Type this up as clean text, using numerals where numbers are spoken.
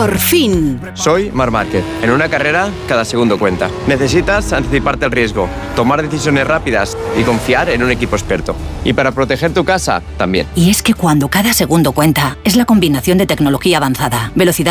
¡Por fin! Soy Marc Márquez. En una carrera, cada segundo cuenta. Necesitas anticiparte al riesgo, tomar decisiones rápidas y confiar en un equipo experto. Y para proteger tu casa, también. Y es que cuando cada segundo cuenta, es la combinación de tecnología avanzada, velocidad